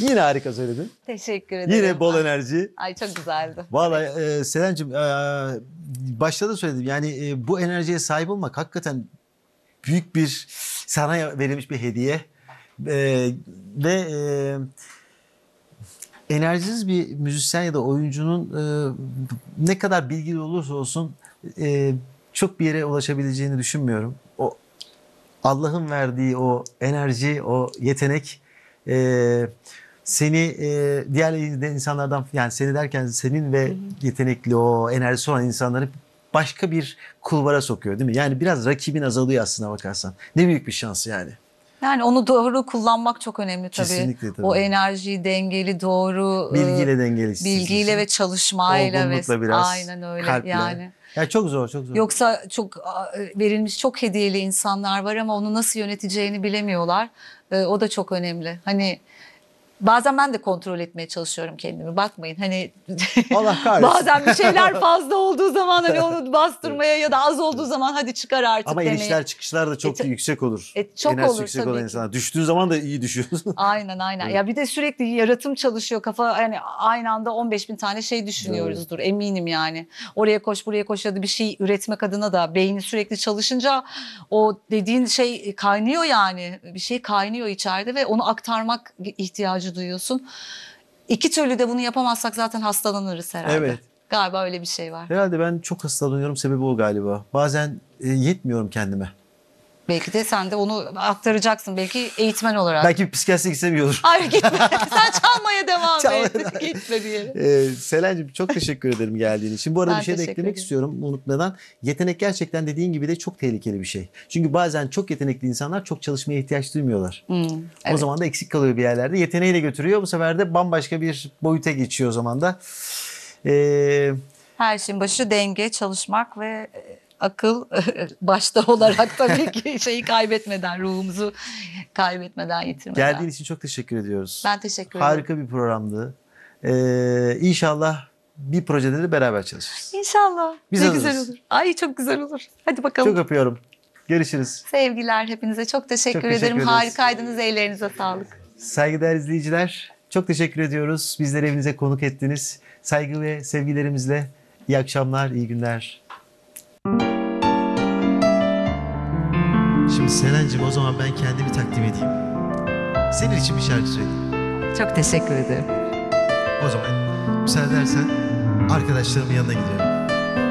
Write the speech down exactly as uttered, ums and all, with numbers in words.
Yine harika söyledin. Teşekkür ederim. Yine bol enerji. Ay çok güzeldi. Vallahi e, Selen'cim e, başta da söyledim. Yani e, bu enerjiye sahip olmak hakikaten büyük bir, sana verilmiş bir hediye. E, ve e, enerjisiz bir müzisyen ya da oyuncunun e, ne kadar bilgili olursa olsun e, çok bir yere ulaşabileceğini düşünmüyorum. O Allah'ın verdiği o enerji, o yetenek e, seni e, diğer insanlardan, yani seni derken senin ve yetenekli, o enerjisi olan insanları başka bir kulvara sokuyor değil mi? Yani biraz rakibin azalıyor aslına bakarsan. Ne büyük bir şans yani. Yani onu doğru kullanmak çok önemli tabii. Kesinlikle tabii. O enerjiyi dengeli, doğru. Bilgiyle dengeli. Bilgiyle ve çalışmayla. Olgunlukla ve, biraz. Aynen öyle Kalple. yani. Ya çok zor, çok zor. Yoksa çok verilmiş çok hediyeli insanlar var ama onu nasıl yöneteceğini bilemiyorlar. O da çok önemli. Hani bazen ben de kontrol etmeye çalışıyorum kendimi. Bakmayın hani Allah kahretsin. bazen bir şeyler fazla olduğu zaman hani onu bastırmaya ya da az olduğu zaman hadi çıkar artık ama demeye. inişler çıkışlar da çok E, yüksek olur. E, çok Enerjisi olur yüksek tabii olan ki. insanlar. Düştüğün zaman da iyi düşüyorsun. Aynen aynen. Evet. Ya bir de sürekli yaratım çalışıyor kafa, yani aynı anda on beş bin tane şey düşünüyoruzdur eminim yani. Oraya koş buraya koş ya da bir şey üretmek adına da beyni sürekli çalışınca o dediğin şey kaynıyor yani. Bir şey kaynıyor içeride ve onu aktarmak ihtiyacı duyuyorsun. İki türlü de bunu yapamazsak zaten hastalanırız herhalde. Evet. Galiba öyle bir şey var. Herhalde ben çok hastalanıyorum, sebebi o galiba. Bazen e, yetmiyorum kendime. Belki de sen de onu aktaracaksın. Belki eğitmen olarak. Belki bir psikiyatrist gitsem iyi olur. Hayır gitme. Sen çalmaya devam Çalmaya et. devam. Gitme diye. Ee, Selen'cim çok teşekkür ederim geldiğin için. Bu arada Ben bir şey de teşekkür eklemek ederim. istiyorum unutmadan. Yetenek gerçekten dediğin gibi de çok tehlikeli bir şey. Çünkü bazen çok yetenekli insanlar çok çalışmaya ihtiyaç duymuyorlar. Hmm, O evet. zaman da eksik kalıyor bir yerlerde. Yeteneği de götürüyor. Bu sefer de bambaşka bir boyuta geçiyor o zaman da. Ee, Her şeyin başı denge, çalışmak ve e, akıl başta olarak tabii ki şeyi kaybetmeden, ruhumuzu kaybetmeden, yitirmeden. geldiğin için çok teşekkür ediyoruz. Ben teşekkür ederim. Harika bir programdı. Ee, İnşallah bir projede de beraber çalışırız. İnşallah. Biz ne hazırız. güzel olur. Ay çok güzel olur. Hadi bakalım. Çok öpüyorum. Görüşürüz. Sevgiler hepinize. Çok teşekkür Çok teşekkür ederim. ederiz. Harikaydınız. Ellerinize sağlık. Saygıdeğer izleyiciler, çok teşekkür ediyoruz. Bizleri evinize konuk ettiniz. Saygı ve sevgilerimizle iyi akşamlar, iyi günler. Şimdi Selen'cim, o zaman ben kendimi takdim edeyim. Senin için bir şarkı söyleyeyim. Çok teşekkür ederim. O zaman müsaade edersen arkadaşlarımın yanına gidiyorum.